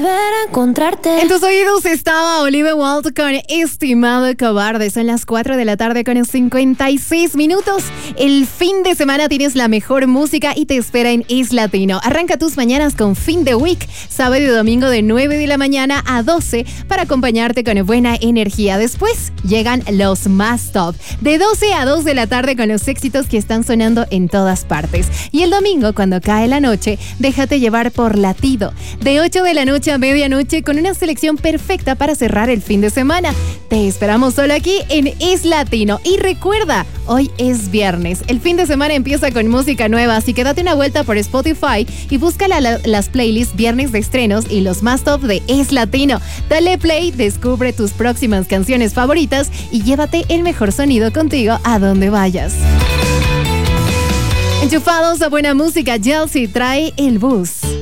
Para encontrarte. En tus oídos estaba Olivia Wilde con Estimado Cobarde. Son las 4 de la tarde con 56 minutos. El fin de semana tienes la mejor música y te espera en Es Latino. Arranca tus mañanas con Fin de Week, sábado y domingo de 9 de la mañana a 12 para acompañarte con buena energía. Después llegan los más top, de 12 a 2 de la tarde con los éxitos que están sonando en todas partes. Y el domingo, cuando cae la noche, déjate llevar por Latido, de 8 de la noche a medianoche, con una selección perfecta para cerrar el fin de semana. Te esperamos solo aquí en Es Latino. Y recuerda, hoy es viernes. El fin de semana empieza con música nueva, así que date una vuelta por Spotify y busca las playlists viernes de estrenos y los más top de Es Latino. Dale play, descubre tus próximas canciones favoritas y llévate el mejor sonido contigo a donde vayas. Enchufados a buena música, Chelsea trae El Bus.